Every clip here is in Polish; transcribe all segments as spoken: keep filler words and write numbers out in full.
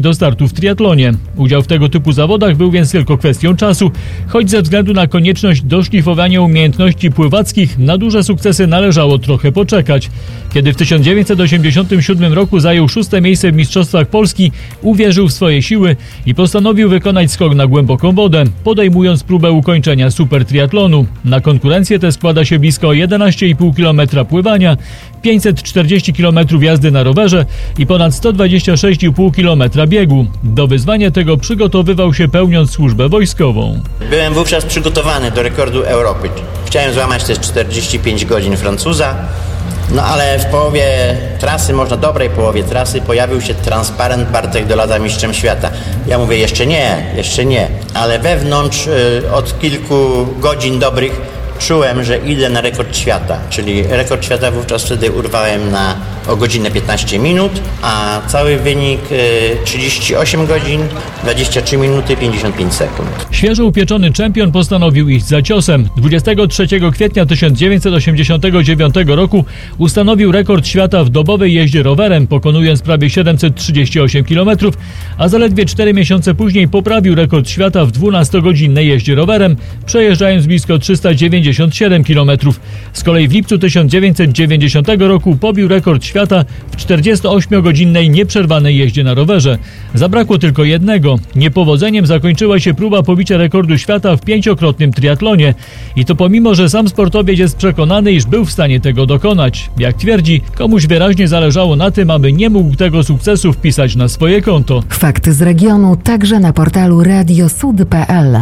do startu w triatlonie. Udział w tego typu zawodach był więc tylko kwestią czasu, choć ze względu na konieczność doszlifowania umiejętności pływackich na duże sukcesy należało trochę poczekać. Kiedy w tysiąc dziewięćset osiemdziesiątym siódmym roku zajął szóste miejsce w Mistrzostwach Polski, uwierzył w swoje siły i postanowił wykonać skok na głęboką wodę, podejmując próbę ukończenia supertriatlonu. Na konkurencję tę składa się blisko jedenaście i pół kilometra pływania, pięćset czterdzieści kilometrów jazdy na rowerze i ponad sto dwadzieścia sześć i pół kilometra biegu. Do wyzwania tego przygotowywał się pełniąc służbę wojskową. Byłem wówczas przygotowany do rekordu Europy. Chciałem złamać te czterdzieści pięć godzin Francuza, no ale w połowie trasy, można dobrej połowie trasy, pojawił się transparent Bartek Dolata mistrzem świata. Ja mówię, jeszcze nie, jeszcze nie, ale wewnątrz y, od kilku godzin dobrych czułem, że idę na rekord świata, czyli rekord świata wówczas wtedy urwałem na o godzinę piętnaście minut, a cały wynik y, trzydzieści osiem godzin, dwadzieścia trzy minuty, pięćdziesiąt pięć sekund. Świeżo upieczony czempion postanowił iść za ciosem. dwudziestego trzeciego kwietnia tysiąc dziewięćset osiemdziesiątego dziewiątego roku ustanowił rekord świata w dobowej jeździe rowerem, pokonując prawie siedemset trzydzieści osiem kilometrów, a zaledwie cztery miesiące później poprawił rekord świata w dwunastogodzinnej jeździe rowerem, przejeżdżając blisko trzysta dziewięćdziesiąt siedem kilometrów. Z kolei w lipcu tysiąc dziewięćset dziewięćdziesiątego roku pobił rekord świata w czterdziestoośmiogodzinnej nieprzerwanej jeździe na rowerze. Zabrakło tylko jednego. Niepowodzeniem zakończyła się próba pobicia rekordu świata w pięciokrotnym triatlonie. I to pomimo, że sam sportowiec jest przekonany, iż był w stanie tego dokonać. Jak twierdzi, komuś wyraźnie zależało na tym, aby nie mógł tego sukcesu wpisać na swoje konto. Fakty z regionu także na portalu radio sud kropka p l.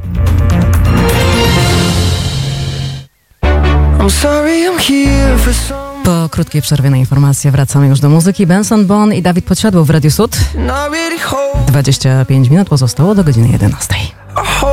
Po krótkiej przerwie na informacje wracamy już do muzyki. Benson Boone i Dawid Podsiadło w Radiu Sud. dwadzieścia pięć minut pozostało do godziny jedenastej.